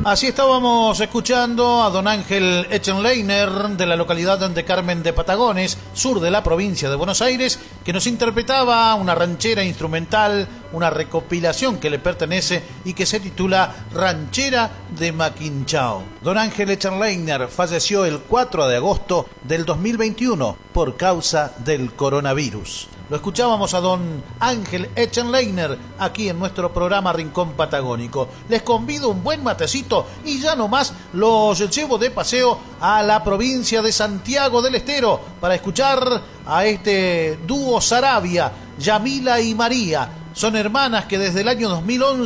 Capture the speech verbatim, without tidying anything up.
Así estábamos escuchando a don Ángel Echenleiner de la localidad de Carmen de Patagones, sur de la provincia de Buenos Aires, que nos interpretaba una ranchera instrumental, una recopilación que le pertenece y que se titula Ranchera de Maquinchao. Don Ángel Echenleiner falleció el cuatro de agosto del dos mil veintiuno por causa del coronavirus. Lo escuchábamos a don Ángel Echenleiner aquí en nuestro programa Rincón Patagónico. Les convido un buen matecito y ya nomás los llevo de paseo a la provincia de Santiago del Estero para escuchar a este dúo Saravia, Yamila y María. Son hermanas que desde el año dos mil once